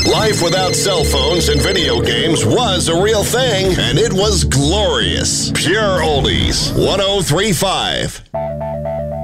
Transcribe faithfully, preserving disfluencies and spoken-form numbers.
Life without cell phones and video games was a real thing, and it was glorious. Pure Oldies, one oh three point five.